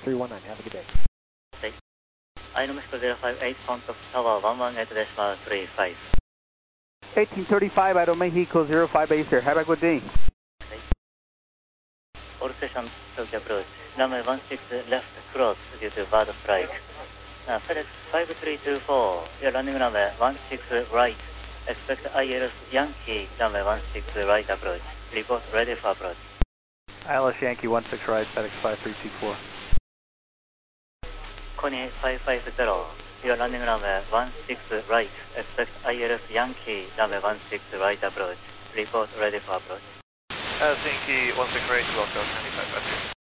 319. Have a good day. Okay. Item Mexico 058, contact tower 118.35. 1835, Idaho Mexico 058, sir. Have a good day. Okay. All stations, Tokyo approach. Runway 16 left, close due to bird strike. FedEx 5324, you're running runway 16 right. Expect ILS Yankee, runway 16 right approach. Report ready for approach. ILS Yankee 16 right, FedEx 5324. Connie 550, you're running runway 16 right. Expect ILS Yankee, runway 16 right approach. Report ready for approach. Yankee 16 right, welcome, 95.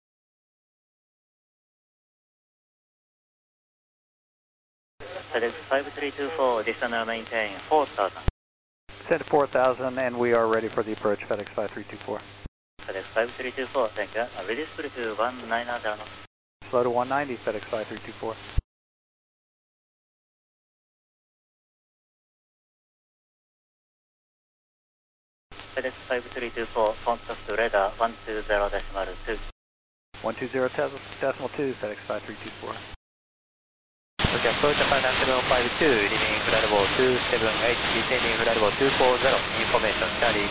FedEx 5324, descend maintain 4,000. Send 4,000 and we are ready for the approach, FedEx 5324. FedEx 5324, thank you. Ready to 19. Slow to 190, FedEx 5324. FedEx 5324, contact radar 120.2. 120.2, FedEx 5324. Okay, approach Japan National 52, leaving flight level 278, descending flight level 240, information, Charlie.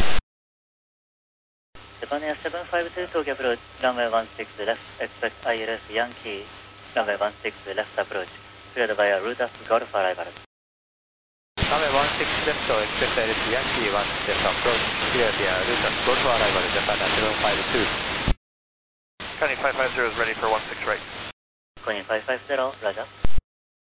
Japan Air 752, Tokyo approach, runway 16 left, expect ILS Yankee, runway 16 left approach, cleared via Rutas Golf arrival. Runway 16 left, expect ILS Yankee 16 left approach, cleared via Rutas Golf arrival, Japan Air 752. Connie 550 is ready for 16 right. Connie 550, roger.